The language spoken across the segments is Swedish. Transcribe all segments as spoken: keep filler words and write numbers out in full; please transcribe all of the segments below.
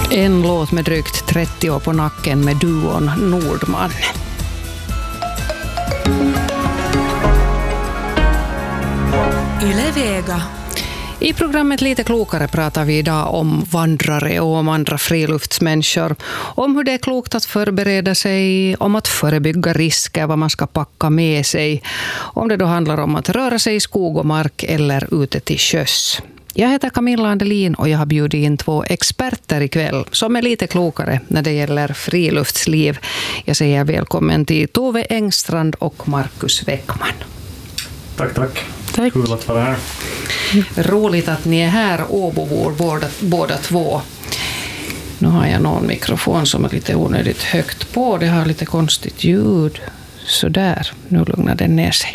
En låt med drygt trettio år på nacken med duon Nordman. Yle Vega. I programmet Lite klokare pratar vi idag om vandrare och om andra friluftsmänniskor. Om hur det är klokt att förbereda sig, om att förebygga risker, vad man ska packa med sig. Om det då handlar om att röra sig i skog och mark eller ute till sjöss. Jag heter Camilla Andelin och jag har bjudit in två experter ikväll som är lite klokare när det gäller friluftsliv. Jag säger välkommen till Tove Engstrand och Markus Weckman. Tack, tack. Tack. Kul att vara här. Roligt att ni är här, Åbobor, båda, båda två. Nu har jag någon mikrofon som är lite onödigt högt på. Det har lite konstigt ljud. Så där, nu lugnar den ner sig.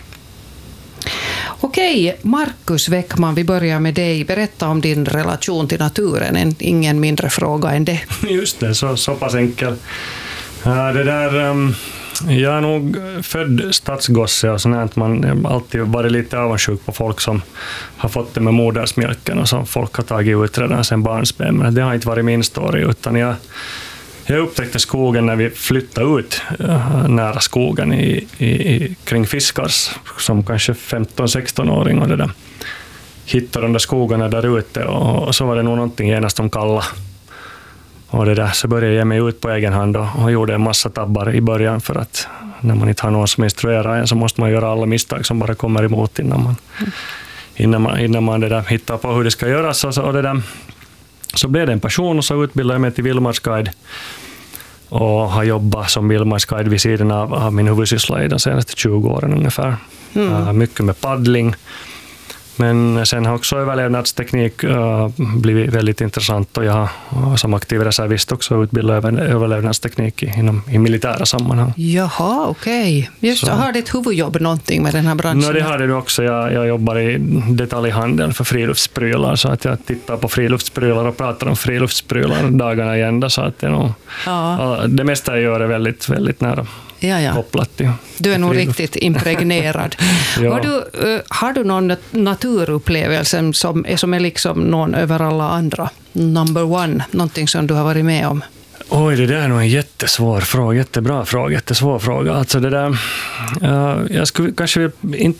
Okej, Markus Weckman, vi börjar med dig. Berätta om din relation till naturen. En, ingen mindre fråga än det. Just det, så, så pass enkel. Ja, det där, um, jag är nog född stadsgosse och sånt. Man har alltid varit lite avundsjuk på folk som har fått det med modersmjölken och som folk har tagit ut redan sedan barnsben. Men det har inte varit min story, utan jag Jag upptäckte skogen när vi flyttade ut uh, nära skogen i, i, i, kring Fiskars som kanske femton-sexton-åring och det där. Hittade de där skogarna där ute och, och så var det nog någonting genast om kalla. Och det där, så började jag ge mig ut på egen hand och, och gjorde en massa tabbar i början för att när man inte har någon som instruerar en så måste man göra alla misstag som bara kommer emot innan man, innan man, innan man det där hittar på hur det ska göras och, så, och det där. Så blev det en passion och så utbildade jag mig till vildmarksguide och har jobbat som vildmarksguide vid sidan av, av min huvudsyssla i de senaste tjugo åren ungefär. Mm. Uh, mycket med paddling. Men sen har också överlevnadsteknik uh, blivit väldigt intressant och jag har som aktiv reservist också utbildat överlevnadsteknik inom i militära sammanhang. Jaha, okej. Okay. Just, har ditt huvudjobb någonting med den här branschen? No, det har det också. Jag, jag jobbar i detaljhandeln för friluftsprylar så att jag tittar på friluftsprylar och pratar om friluftsprylar dagarna i ända så att det, nog, ja. det mesta jag gör är väldigt, väldigt nära. Ja, ja. Kopplat till. Du är nog riktigt impregnerad. Ja. Har, du, uh, har du någon naturupplevelse som är, som är liksom någon över alla andra? Number one, någonting som du har varit med om? Oj, det där är nog en jättesvår fråga, jättebra fråga, jättesvår fråga. Alltså det där, uh, jag skulle kanske inte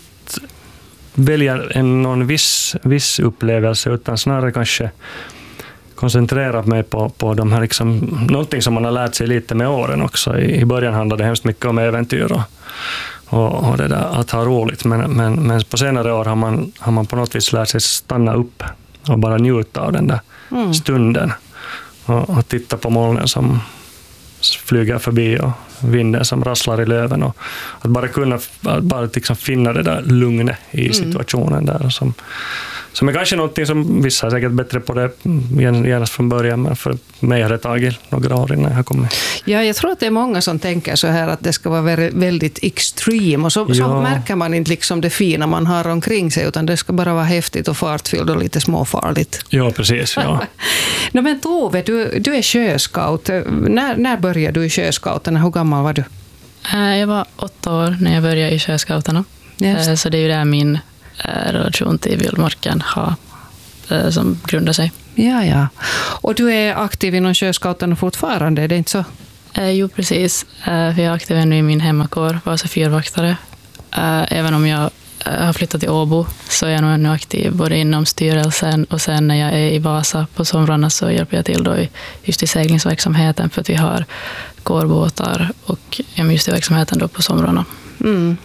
välja en, någon viss, viss upplevelse utan snarare kanske koncentrerat mig på, på de här liksom, någonting som man har lärt sig lite med åren också. I, i början handlade det hemskt mycket om äventyr och, och, och det där, att ha roligt. Men, men, men på senare år har man, har man på något vis lärt sig stanna upp och bara njuta av den där mm. stunden. Och, och titta på molnen som flyger förbi och vinden som rasslar i löven. Och att bara kunna att bara liksom finna det där lugnet i situationen mm. där som Som är kanske någonting som vissa är säkert bättre på det genast från början, men för mig har det tagit några år innan jag har kommit. Ja, jag tror att det är många som tänker så här att det ska vara väldigt extrem och så, ja. så märker man inte liksom det fina man har omkring sig utan det ska bara vara häftigt och fartfyllt och lite småfarligt. Ja, precis. Ja. no, men Tove, du, du är sjöscout. När, när började du i sjöscouterna? Hur gammal var du? Jag var åtta år när jag började i sjöscouterna. Yes. Så det är ju där min relation till vildmarken har, som grundar sig. Ja, ja. Och du är aktiv inom sjöscouterna fortfarande, är det inte så? Eh, jo, precis. Eh, jag är aktiv ännu i min hemmakår, Vasa fyrvaktare. Eh, även om jag eh, har flyttat till Åbo så är jag nog ännu aktiv både inom styrelsen och sen när jag är i Vasa på somrarna så hjälper jag till då i, just i seglingsverksamheten för att vi har gårdbåtar och just i verksamheten då på somrarna. Mm.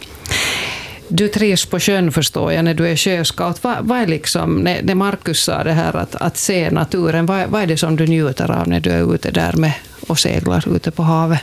Du trivs på sjön förstår jag när du är sjöscout. Vad, vad är liksom, när, när Markus sa det här att, att se naturen, vad, vad är det som du njuter av när du är ute där med och seglar ute på havet?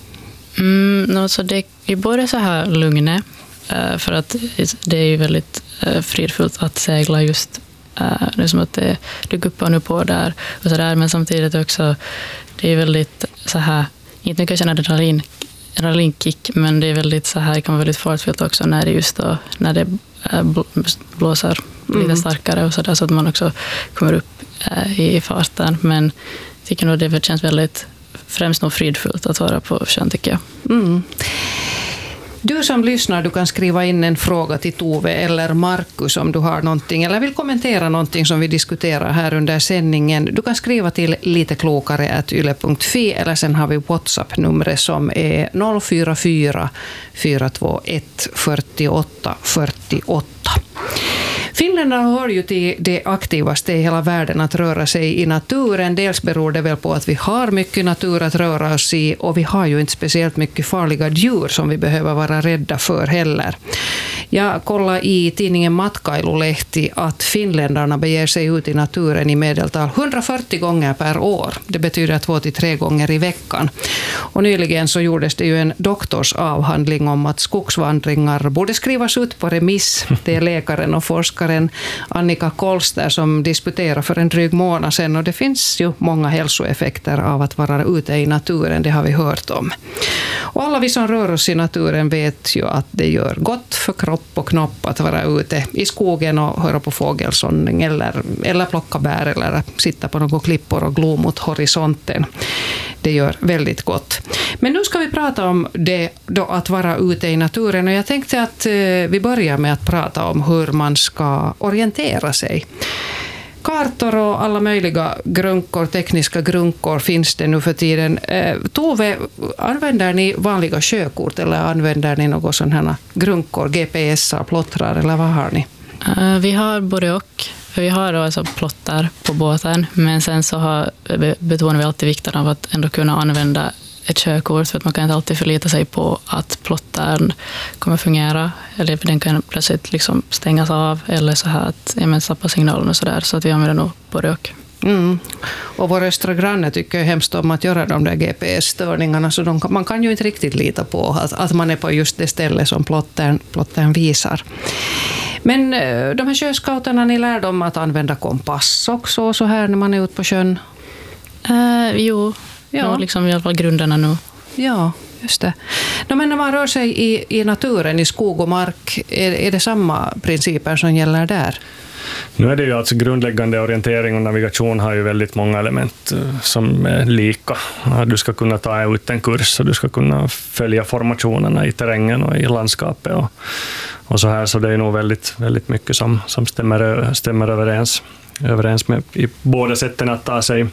Mm, alltså det är både så här lugnet, för att det är ju väldigt fridfullt att segla just det är som att det, du guppar nu på där och så där, men samtidigt också det är väldigt så här, inte mycket känna adrenalin adrenalinkick, men det är väldigt så här, det kan vara väldigt fartfyllt också när det just då, när det blåser lite mm. starkare och så där så att man också kommer upp i farten, men jag tycker nog det känns väldigt främst nog fridfullt att vara på sjön tycker jag. Mm. Du som lyssnar, du kan skriva in en fråga till Tove eller Markus om du har någonting eller vill kommentera någonting som vi diskuterar här under sändningen. Du kan skriva till liteklokare at yle punkt fi eller sen har vi WhatsApp-numret som är noll fyra fyra fyra två ett fyra åtta fyra åtta. Finländarna hör ju till det aktivaste i hela världen att röra sig i naturen. Dels beror det väl på att vi har mycket natur att röra oss i och vi har ju inte speciellt mycket farliga djur som vi behöver vara rädda för heller. Jag kollade i tidningen Matkailulehti att finländarna beger sig ut i naturen i medeltal hundrafyrtio gånger per år. Det betyder två till tre gånger i veckan. Och nyligen så gjordes det ju en doktorsavhandling om att skogsvandringar borde skrivas ut på remiss. Det är läkaren och forskaren Annika Kolster som disputerar för en dryg månad sedan och det finns ju många hälsoeffekter av att vara ute i naturen, det har vi hört om. Och alla vi som rör oss i naturen vet ju att det gör gott för kropp och knopp att vara ute i skogen och höra på fågelsång eller, eller plocka bär eller sitta på några klippor och glo mot horisonten. Det gör väldigt gott. Men nu ska vi prata om det då att vara ute i naturen och jag tänkte att vi börjar med att prata om hur man ska orientera sig. Kartor och alla möjliga grunkor, tekniska grunkor finns det nu för tiden. Tove, använder ni vanliga sjökort eller använder ni något sån här grunkor, G P S, plottrar eller vad har ni? Vi har både och. Vi har då alltså plottar på båten men sen så har, betonar vi alltid vikten av att ändå kunna använda ett körkort för att man kan inte alltid förlita sig på att plottaren kommer fungera eller den kan plötsligt liksom stängas av eller så här att ja, men tappa signalen och så där så att vi använder nog både och. Mm. Och våra östra grannar tycker ju hemskt om att göra de där G P S-störningarna så de, man kan ju inte riktigt lita på att, att man är på just det ställe som plottaren, plottaren visar. Men de här sjöskauterna, ni lär dem att använda kompass också så här när man är ute på sjön? Uh, jo, ja. No, liksom i alla fall grunderna nu. Ja, just det. No, men när man rör sig i, i naturen, i skog och mark, är, är det samma principer som gäller där? Nu är det ju alltså grundläggande orientering och navigation har ju väldigt många element som är lika. Du ska kunna ta ut en kurs och du ska kunna följa formationerna i terrängen och i landskapet och, och så här. Så det är nog väldigt, väldigt mycket som, som stämmer, stämmer överens, överens med i båda sätten att ta sig,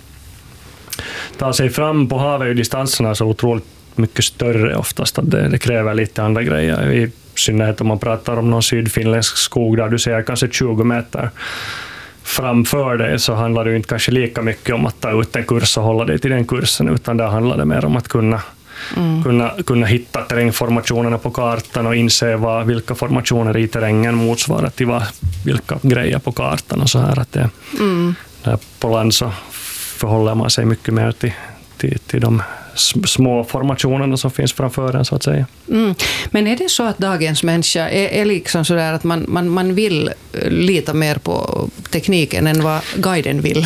ta sig fram. På havet är ju distanserna så otroligt mycket större oftast att det, det kräver lite andra grejer. I synnerhet om man pratar om någon sydfinländsk skog där du ser kanske tjugo meter framför dig så handlar det ju inte kanske lika mycket om att ta ut en kurs och hålla dig till den kursen utan där handlar det mer om att kunna, mm. kunna, kunna hitta terrängformationerna på kartan och inse vad, vilka formationer i terrängen motsvarar till vad, vilka grejer på kartan och så här. Att det, mm. där på land så förhåller man sig mycket mer till, till, till de små formationerna som finns framför en så att säga. Mm. Men är det så att dagens människa är, är liksom så där att man, man, man vill lita mer på tekniken än vad guiden vill?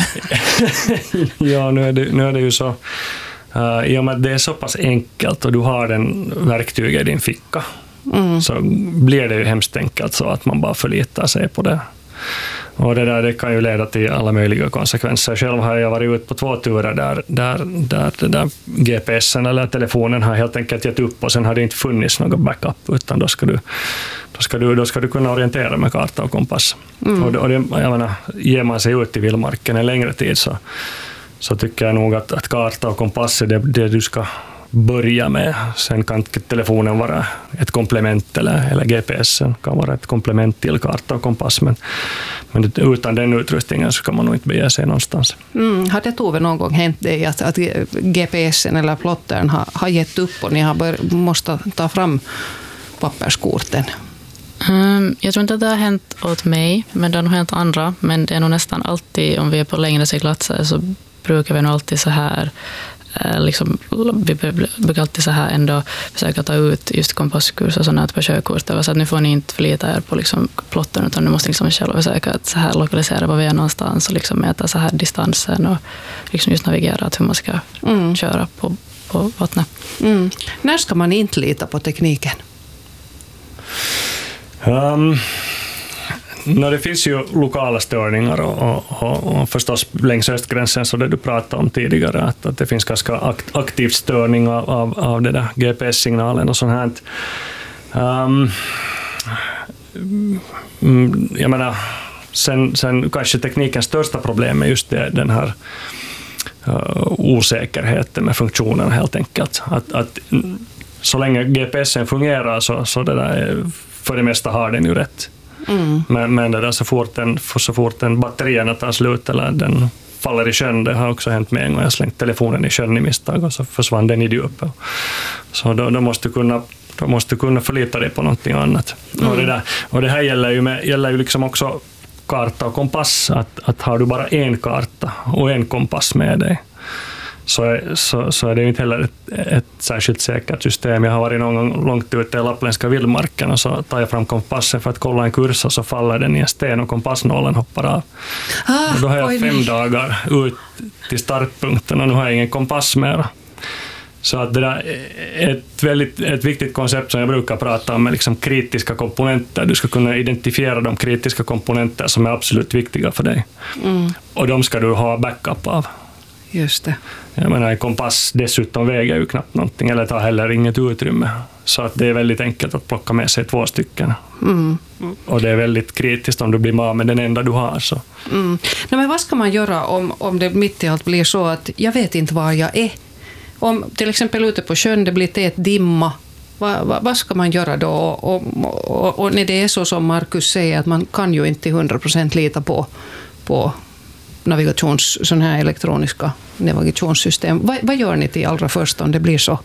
Ja, nu är, det, nu är det ju så uh, i och med att det är så pass enkelt och du har den verktyget i din ficka mm. så blir det ju hemskt enkelt så att man bara förlitar sig på det. Och det där det kan ju leda till alla möjliga konsekvenser. Själv har jag varit ut på två turer där, där, där, där, där G P S:en eller telefonen har helt enkelt gett upp och sen har det inte funnits någon backup utan då ska du, då ska du, då ska du kunna orientera med karta och kompass. Mm. Och, och det, jag menar, ger man sig ut i vildmarken en längre tid så, så tycker jag nog att, att karta och kompass är det, det du ska börja med. Sen kan telefonen vara ett komplement eller, eller G P S:en kan vara ett komplement till karta och kompass men, men utan den utrustningen så kan man nog inte bege sig någonstans. Mm. Har det Tove någon gång hänt dig att, att G P S:en eller plottern har, har gett upp och ni har bör, måste ta fram papperskorten? Um, jag tror inte att det har hänt åt mig men det har nog hänt andra men det är nog nästan alltid om vi är på längre seglatser så brukar vi nog alltid så här liksom, vi brukar alltid så här ändå försöka ta ut just kompasskurs och sånt på körkortet så att nu får ni inte förlita er på liksom plotten utan nu måste ni liksom själva försöka att så här lokalisera var vi är någonstans och liksom mäta så här distansen och liksom just navigera att hur man ska mm. köra på, på vattnet. Mm. När ska man inte lita på tekniken? Um. No, det finns ju lokala störningar och, och, och förstås längs östgränsen så det du pratade om tidigare att, att det finns ganska akt, aktiv störning av, av, av det där G P S-signalen och sånt här. Um, jag menar, sen, sen kanske teknikens största problem är just det, den här uh, osäkerheten med funktionen helt enkelt. Att, att så länge G P S'en fungerar så, så det där, för det mesta har den ju rätt. Mm. Men, men det där, så fort den, så fort den batterierna tar slut eller den faller i sjön, det har också hänt med en gång. Jag slängt telefonen i sjön i misstag och så försvann den i djupet. Så då, då måste du kunna, då måste du kunna förlita dig på någonting annat. Mm. Och, det där, och det här gäller ju, med, gäller ju liksom också karta och kompass. Att, att har du bara en karta och en kompass med dig, så är, så, så är det ju inte heller ett, ett särskilt säkert system. Jag har varit någon gång långt ute i lappländska vildmarken och så tar jag fram kompassen för att kolla en kurs och så faller den i en sten och kompassnålen hoppar av. Ah, och då har jag oj, fem nej. dagar ut till startpunkten och nu har jag ingen kompass mer. Så att det där är ett, väldigt, ett viktigt koncept som jag brukar prata om, med liksom kritiska komponenter. Du ska kunna identifiera de kritiska komponenter som är absolut viktiga för dig. Mm. Och de ska du ha backup av. Just det. Jag menar, en kompass dessutom väger ju knappt någonting eller tar heller inget utrymme. Så att det är väldigt enkelt att plocka med sig två stycken. Mm. Och det är väldigt kritiskt om du blir med med den enda du har. Så. Mm. Nej, men vad ska man göra om, om det mitt i allt blir så att jag vet inte var jag är? Om till exempel ute på sjön det blir tät dimma, vad, vad, vad ska man göra då? Och, och, och, och när det är så som Markus säger att man kan ju inte till hundra procent lita på, på navigations, sån här elektroniska navigationssystem. Vad, vad gör ni till allra först om det blir så?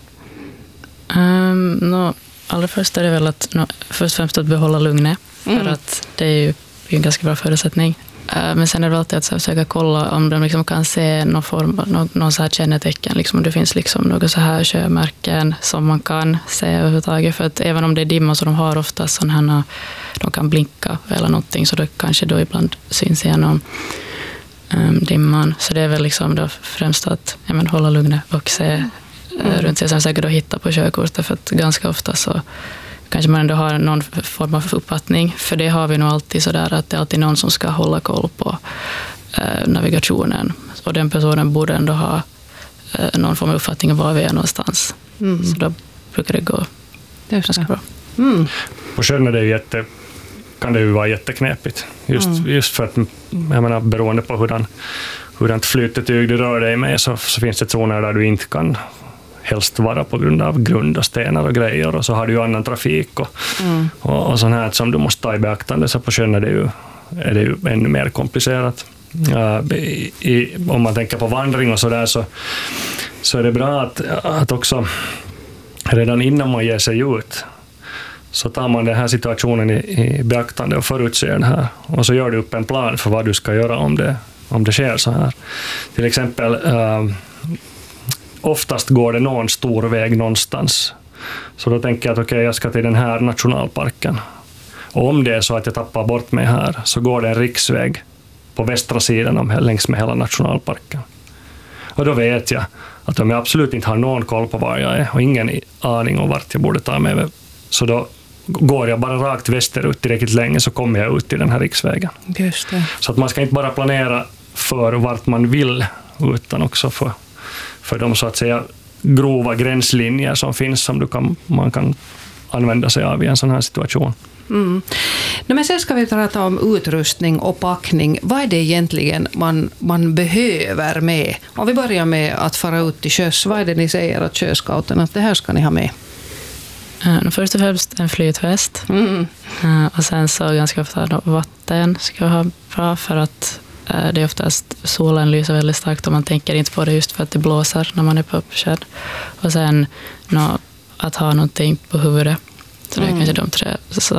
Um, no, allra först är det väl att no, först och främst att behålla lugnet. Mm. För att det är ju en ganska bra förutsättning. Uh, men sen är det alltid att försöka kolla om de liksom kan se någon form, någon, någon så här kännetecken. Liksom, om det finns liksom några så här sjömärken som man kan se överhuvudtaget. För att även om det är dimma så de har ofta sådana här, de kan blinka eller någonting, så det kanske då ibland syns igenom um, dimman. Så det är väl liksom då främst att ja, men, hålla lugnet och se mm. uh, runt sig. Sen säkert att hitta på sjökortet, för att ganska ofta så kanske man ändå har någon form av uppfattning. För det har vi nog alltid sådär att det är alltid någon som ska hålla koll på eh, navigationen. Och den personen borde ändå ha eh, någon form av uppfattning om var vi är någonstans. Mm. Så då brukar det gå det ganska bra. Mm. På sjön är det jätte, kan det ju vara jätteknepigt. Just, mm. just för att, jag menar, beroende på hurdan, hurdant flytetyg du rör dig med, så, så finns det zoner där du inte kan helst vara på grund av grund och stenar och grejer, och så har du ju annan trafik och, mm. och, och sånt här som du måste ta i beaktande. Så på sjön är det ju, är det ju ännu mer komplicerat. Uh, i, i, om man tänker på vandring och så där, så, så är det bra att, att också redan innan man ger sig ut så tar man den här situationen i, i beaktande och förutser den här, och så gör du upp en plan för vad du ska göra om det, om det sker så här. Till exempel uh, oftast går det någon stor väg någonstans. Så då tänker jag att okej, okay, jag ska till den här nationalparken. Och om det är så att jag tappar bort mig här, så går det en riksväg på västra sidan om, längs med hela nationalparken. Och då vet jag att om jag absolut inte har någon koll på var jag är och ingen aning om vart jag borde ta mig, så då går jag bara rakt västerut tillräckligt länge, så kommer jag ut i den här riksvägen. Just det. Så att man ska inte bara planera för vart man vill, utan också för för de så att säga grova gränslinjer som finns, som du kan, man kan använda sig av i en sån här situation. Mm. No, men sen ska vi prata om utrustning och packning. Vad är det egentligen man, man behöver med? Om vi börjar med att fara ut till sjöss, vad är det ni säger att sjöscouten att det här ska ni ha med? Uh, först och främst en flytväst. Mm. Uh, och sen så ganska ofta vatten ska ha bra, för att det är oftast solen lyser väldigt starkt och man tänker inte på det just för att det blåser när man är på sjön. Och sen no, att ha någonting på huvudet. Så det är mm. kanske de tre